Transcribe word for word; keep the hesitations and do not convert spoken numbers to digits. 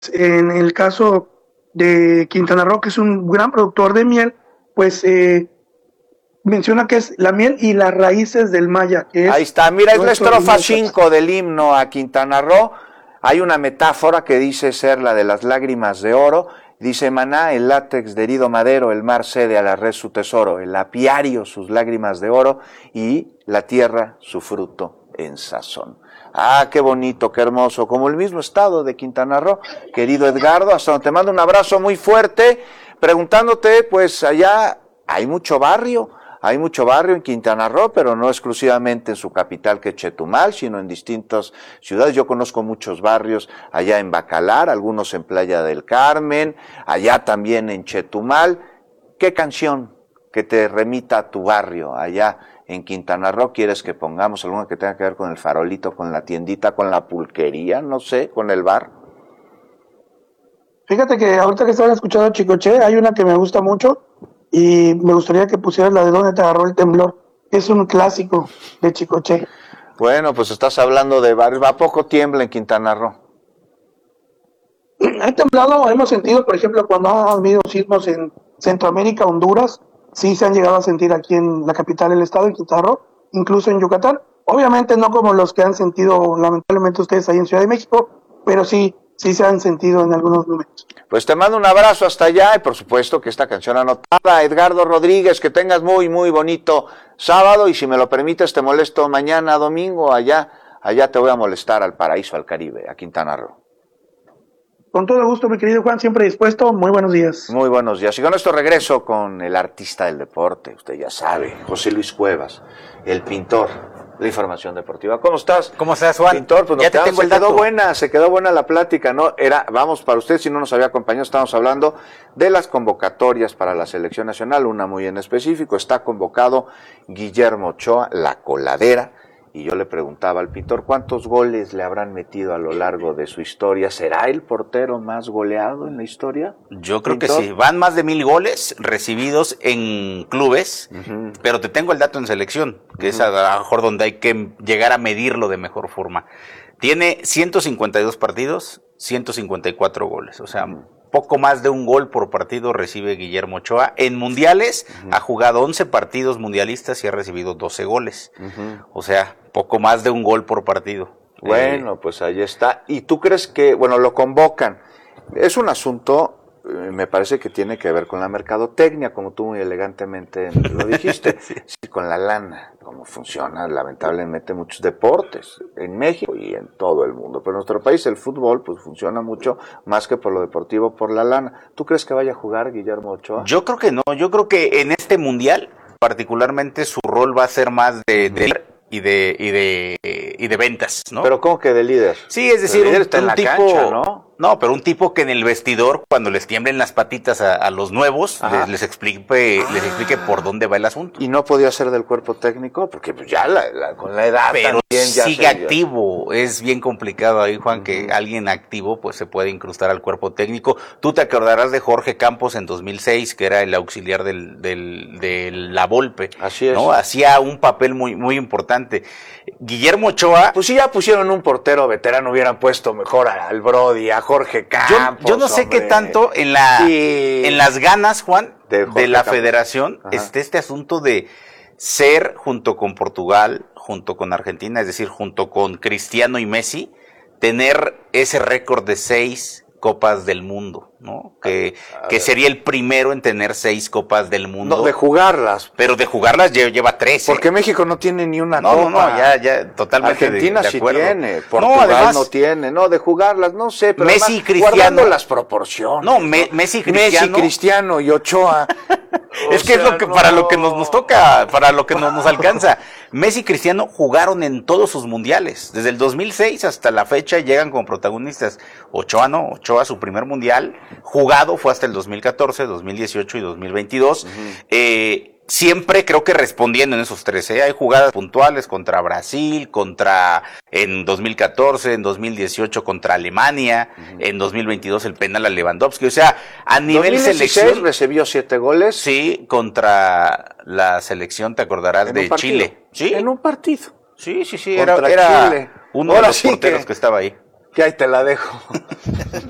en el caso de Quintana Roo, que es un gran productor de miel, pues eh, menciona que es la miel y las raíces del maya. Que es Ahí está, mira, es la estrofa cinco del himno a Quintana Roo. Hay una metáfora que dice ser la de las lágrimas de oro. Dice Maná, el látex de herido madero, el mar cede a la red su tesoro, el apiario sus lágrimas de oro y la tierra su fruto en sazón. Ah, qué bonito, qué hermoso, como el mismo estado de Quintana Roo. Querido Edgardo, hasta donde te mando un abrazo muy fuerte, preguntándote, pues allá hay mucho barrio, hay mucho barrio en Quintana Roo, pero no exclusivamente en su capital, que es Chetumal, sino en distintas ciudades. Yo conozco muchos barrios allá en Bacalar, algunos en Playa del Carmen, allá también en Chetumal. ¿Qué canción que te remita a tu barrio allá en Quintana Roo quieres que pongamos? ¿Alguna que tenga que ver con el farolito, con la tiendita, con la pulquería, no sé, con el bar? Fíjate que ahorita que estaban escuchando a Chicoche, hay una que me gusta mucho y me gustaría que pusieras la de ¿Dónde te agarró el temblor? Es un clásico de Chicoche. Bueno, pues estás hablando de barrios. ¿A poco tiembla en Quintana Roo? Ha temblado, hemos sentido, por ejemplo, cuando ha habido sismos en Centroamérica, Honduras, sí se han llegado a sentir aquí en la capital del estado, en Quintana Roo, incluso en Yucatán. Obviamente no como los que han sentido lamentablemente ustedes ahí en Ciudad de México, pero sí, sí se han sentido en algunos momentos. Pues te mando un abrazo hasta allá y por supuesto que esta canción anotada. Edgardo Rodríguez, que tengas muy, muy bonito sábado y si me lo permites te molesto mañana domingo allá, allá te voy a molestar al paraíso, al Caribe, a Quintana Roo. Con todo gusto, mi querido Juan, siempre dispuesto. Muy buenos días. Muy buenos días. Y con esto regreso con el artista del deporte, usted ya sabe, José Luis Cuevas, el pintor. La información deportiva. ¿Cómo estás? ¿Cómo estás, Juan? Pintor, pues ya te quedamos, tengo el se dato. quedó buena, se quedó buena la plática, ¿no? Era, vamos, para usted, si no nos había acompañado, estamos hablando de las convocatorias para la selección nacional, una muy en específico. Está convocado Guillermo Ochoa, la coladera, y yo le preguntaba al pintor, ¿cuántos goles le habrán metido a lo largo de su historia? ¿Será el portero más goleado en la historia? Yo creo ¿Pintor? que sí, van más de mil goles recibidos en clubes, uh-huh. pero te tengo el dato en selección, que uh-huh. es a lo mejor donde hay que llegar a medirlo de mejor forma. Tiene ciento cincuenta y dos partidos, ciento cincuenta y cuatro goles, o sea, uh-huh. poco más de un gol por partido recibe Guillermo Ochoa. En mundiales uh-huh. ha jugado once partidos mundialistas y ha recibido doce goles, uh-huh. o sea, poco más de un gol por partido. Bueno, eh, pues ahí está. ¿Y tú crees que, bueno, lo convocan? Es un asunto, eh, me parece que tiene que ver con la mercadotecnia, como tú muy elegantemente lo dijiste, sí. Sí, con la lana, cómo funciona lamentablemente muchos deportes en México y en todo el mundo. Pero en nuestro país el fútbol pues funciona mucho más que por lo deportivo, por la lana. ¿Tú crees que vaya a jugar Guillermo Ochoa? Yo creo que no, yo creo que en este mundial particularmente su rol va a ser más de... de y de y de y de ventas, ¿no? Pero ¿cómo que de líder? Sí, es decir, un, está un en la tipo, cancha, ¿no? No, pero un tipo que en el vestidor, cuando les tiemblen las patitas a, a los nuevos, les, les explique ah. les explique por dónde va el asunto. ¿Y no podía ser del cuerpo técnico? Porque pues ya la, la, con la edad pero también ya sigue activo. Es bien complicado ahí, Juan, uh-huh. que alguien activo pues se puede incrustar al cuerpo técnico. Tú te acordarás de Jorge Campos en dos mil seis, que era el auxiliar del, del, de la Volpe. Así es. ¿no? Hacía un papel muy, muy importante. Guillermo Ochoa... Pues si ya pusieron un portero veterano, hubieran puesto mejor al Brody, a Jorge Campos. Yo, yo no sé hombre. qué tanto en la sí. en las ganas, Juan, de, de la Campos. Federación, Ajá. esté este asunto de ser junto con Portugal, junto con Argentina, es decir, junto con Cristiano y Messi, tener ese récord de seis Copas del Mundo, ¿no? Que, que sería el primero en tener seis Copas del Mundo. No, de jugarlas. Pero de jugarlas lleva, lleva trece. Porque México no tiene ni una no, copa. No, no, ya, ya, totalmente Argentina de, de sí acuerdo. tiene, Portugal no, además, no tiene, no, de jugarlas, no sé, pero Messi y Cristiano, guardando las proporciones. No, me, ¿no? Messi y Cristiano. Messi, Cristiano y Ochoa. Es que sea, es lo que no. para lo que nos, nos toca, para lo que nos, nos alcanza. Messi y Cristiano jugaron en todos sus mundiales, desde el dos mil seis hasta la fecha llegan como protagonistas. Ochoa no, Ochoa su primer mundial jugado fue hasta el dos mil catorce, dos mil dieciocho y dos mil veintidós. Uh-huh. Eh, siempre creo que respondiendo en esos tres, ¿eh? Hay jugadas puntuales contra Brasil, contra en dos mil catorce, en dos mil dieciocho contra Alemania, uh-huh. en dos mil veintidós el penal a Lewandowski, o sea, a nivel dos mil dieciséis selección recibió siete goles. Sí, contra la selección, te acordarás, en de Chile. Sí, en un partido. Sí, sí, sí, era, era uno Ahora de los sí porteros que, que estaba ahí. Que ahí te la dejo.